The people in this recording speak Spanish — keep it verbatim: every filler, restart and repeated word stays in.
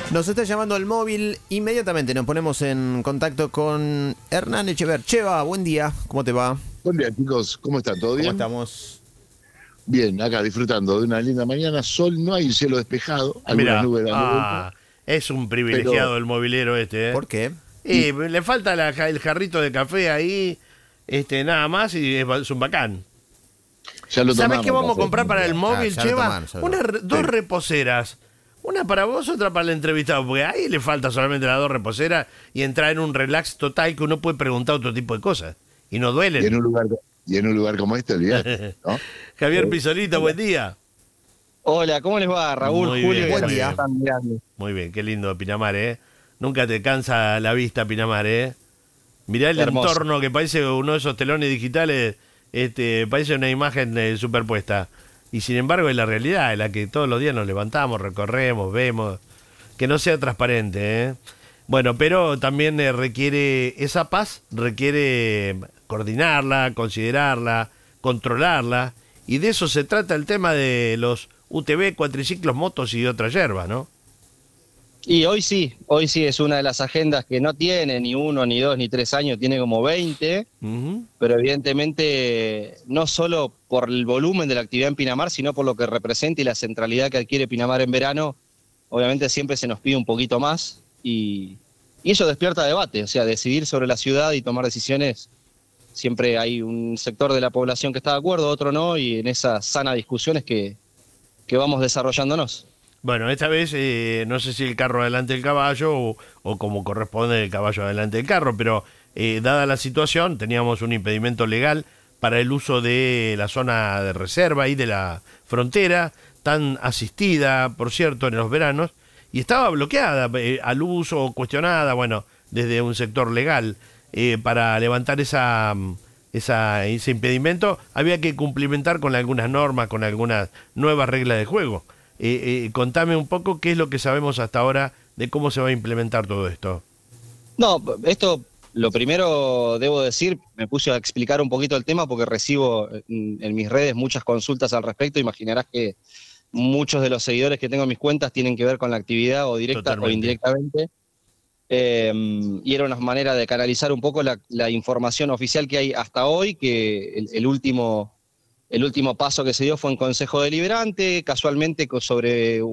Nos está llamando el móvil, inmediatamente nos ponemos en contacto con Hernán Echever. Cheva, buen día, ¿cómo te va? Buen día, chicos, ¿cómo están? ¿Todo bien? ¿Cómo estamos? Bien, acá disfrutando de una linda mañana, sol, no hay cielo despejado, algunas Mirá, nubes dando ah, es un privilegiado pero, el movilero este, ¿eh? ¿Por qué? Y le falta la, el jarrito de café ahí, este, nada más, y es, es un bacán. Ya lo ¿Sabés tomamos, qué vamos a café. comprar para el móvil, Ah, ya lo Cheva? tomaron, ya lo Una, tomaron. dos Sí. reposeras. Una para vos, otra para el entrevistado, porque ahí le falta solamente las dos reposeras y entrar en un relax total que uno puede preguntar otro tipo de cosas. Y no Y en duelen. un lugar, y en un lugar como este, olvidate, ¿no? Javier Pizolito, buen día. Hola, ¿cómo les va? Raúl, Muy Julio, bien, y buen los que día. están mirando. Muy bien, qué lindo Pinamar, ¿eh? Nunca te cansa la vista, Pinamar, ¿eh? Mirá el Hermoso. entorno que parece uno de esos telones digitales, este, parece una imagen eh, superpuesta. Y sin embargo es la realidad, en la que todos los días nos levantamos, recorremos, vemos. Que no sea transparente, ¿eh? Bueno, pero también eh, requiere, esa paz requiere coordinarla, considerarla, controlarla. Y de eso se trata el tema de los U T V, cuatriciclos, motos y otras hierbas, ¿no? Y hoy sí, hoy sí es una de las agendas que no tiene ni uno, ni dos, ni tres años, tiene como veinte, Ujú. pero evidentemente no solo por el volumen de la actividad en Pinamar, sino por lo que representa y la centralidad que adquiere Pinamar en verano, obviamente siempre se nos pide un poquito más y, y eso despierta debate, o sea, decidir sobre la ciudad y tomar decisiones, siempre hay un sector de la población que está de acuerdo, otro no, y en esas sanas discusiones que, que vamos desarrollándonos. Bueno, esta vez eh, no sé si el carro adelante del caballo o, o como corresponde el caballo adelante del carro, pero eh, dada la situación teníamos un impedimento legal para el uso de la zona de reserva y de la frontera, tan asistida, por cierto, en los veranos, y estaba bloqueada eh, al uso, cuestionada, bueno, desde un sector legal. Eh, para levantar esa, esa, ese impedimento había que cumplimentar con algunas normas, con algunas nuevas reglas de juego. Eh, eh, contame un poco qué es lo que sabemos hasta ahora de cómo se va a implementar todo esto. No, esto, lo primero debo decir, me puse a explicar un poquito el tema porque recibo en, en mis redes muchas consultas al respecto. Imaginarás que muchos de los seguidores que tengo en mis cuentas tienen que ver con la actividad o directa Totalmente. o indirectamente. Eh, y era una manera de canalizar un poco la, la información oficial que hay hasta hoy, que el, el último... El último paso que se dio fue en Consejo Deliberante, casualmente sobre